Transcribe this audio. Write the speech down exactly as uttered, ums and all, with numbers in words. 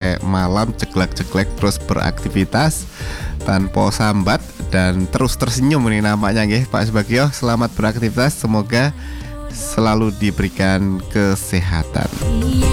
sampai malam ceklek-ceklek terus beraktivitas tanpa sambat dan terus tersenyum ini namanya nggih Pak Subagio. Selamat beraktivitas, semoga selalu diberikan kesehatan.